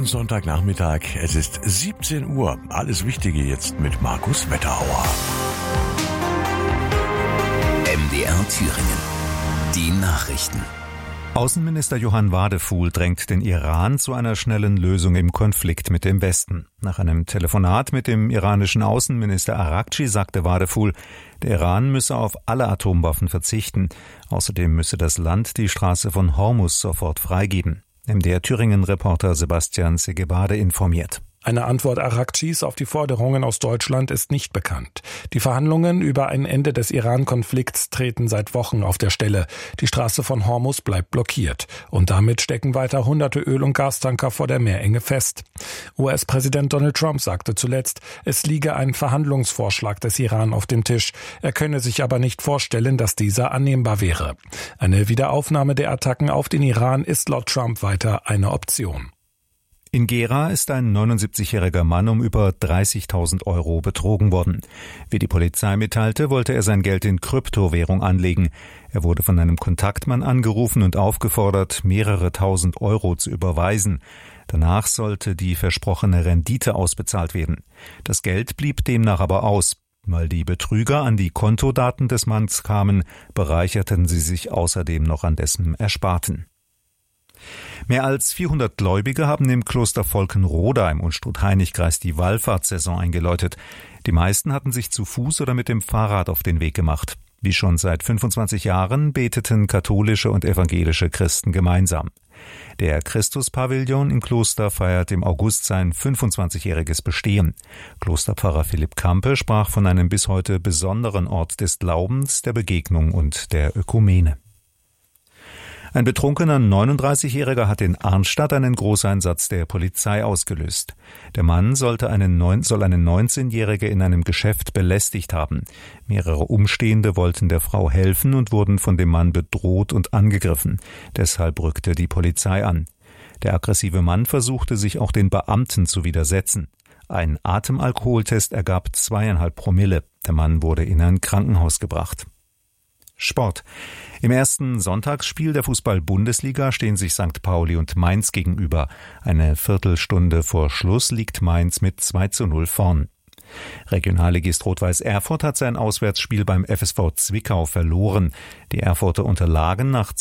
schönen Sonntagnachmittag. Es ist 17 Uhr. Alles Wichtige jetzt mit Markus Wetterauer. MDR Thüringen. Die Nachrichten. Außenminister Johann Wadefuhl drängt den Iran zu einer schnellen Lösung im Konflikt mit dem Westen. Nach einem Telefonat mit dem iranischen Außenminister Araghchi sagte Wadefuhl, der Iran müsse auf alle Atomwaffen verzichten. Außerdem müsse das Land die Straße von Hormuz sofort freigeben. MDR Thüringen-Reporter Sebastian Segebade informiert. Eine Antwort Araghchis auf die Forderungen aus Deutschland ist nicht bekannt. Die Verhandlungen über ein Ende des Iran-Konflikts treten seit Wochen auf der Stelle. Die Straße von Hormuz bleibt blockiert. Und damit stecken weiter hunderte Öl- und Gastanker vor der Meerenge fest. US-Präsident Donald Trump sagte zuletzt, es liege ein Verhandlungsvorschlag des Iran auf dem Tisch. Er könne sich aber nicht vorstellen, dass dieser annehmbar wäre. Eine Wiederaufnahme der Attacken auf den Iran ist laut Trump weiter eine Option. In Gera ist ein 79-jähriger Mann um über 30.000 Euro betrogen worden. Wie die Polizei mitteilte, wollte er sein Geld in Kryptowährung anlegen. Er wurde von einem Kontaktmann angerufen und aufgefordert, mehrere tausend Euro zu überweisen. Danach sollte die versprochene Rendite ausbezahlt werden. Das Geld blieb demnach aber aus. Weil die Betrüger an die Kontodaten des Manns kamen, bereicherten sie sich außerdem noch an dessen Ersparten. Mehr als 400 Gläubige haben im Kloster Volkenroda im Unstrut-Hainich-Kreis die Wallfahrtssaison eingeläutet. Die meisten hatten sich zu Fuß oder mit dem Fahrrad auf den Weg gemacht. Wie schon seit 25 Jahren beteten katholische und evangelische Christen gemeinsam. Der Christuspavillon im Kloster feiert im August sein 25-jähriges Bestehen. Klosterpfarrer Philipp Kampe sprach von einem bis heute besonderen Ort des Glaubens, der Begegnung und der Ökumene. Ein betrunkener 39-Jähriger hat in Arnstadt einen Großeinsatz der Polizei ausgelöst. Der Mann soll eine 19-Jährige in einem Geschäft belästigt haben. Mehrere Umstehende wollten der Frau helfen und wurden von dem Mann bedroht und angegriffen. Deshalb rückte die Polizei an. Der aggressive Mann versuchte sich auch den Beamten zu widersetzen. Ein Atemalkoholtest ergab 2,5 Promille. Der Mann wurde in ein Krankenhaus gebracht. Sport. Im ersten Sonntagsspiel der Fußball-Bundesliga stehen sich St. Pauli und Mainz gegenüber. Eine Viertelstunde vor Schluss liegt Mainz mit 2:0 vorn. Regionalligist Rot-Weiß Erfurt hat sein Auswärtsspiel beim FSV Zwickau verloren. Die Erfurter unterlagen nach